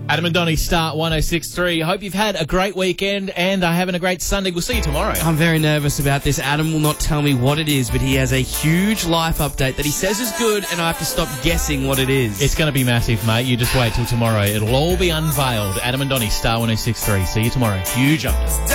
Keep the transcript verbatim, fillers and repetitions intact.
Adam and Donnie, Start one oh six point three. Hope you've had a great weekend and are having a great Sunday. We'll see you tomorrow. I'm very nervous about this. Adam will not tell me what it is, but he has a huge life update that he says is good, and I have to stop guessing what it is. It's going to be massive, mate. You just wait till tomorrow. It'll all be unveiled. Adam and Donnie, Star one oh six point three. See you tomorrow. Huge update.